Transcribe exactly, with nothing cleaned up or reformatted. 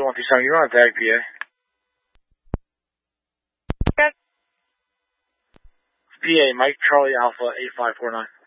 Delta one two seven, you're on tag, P A. Good. P A, Mike Charlie Alpha eight five four nine.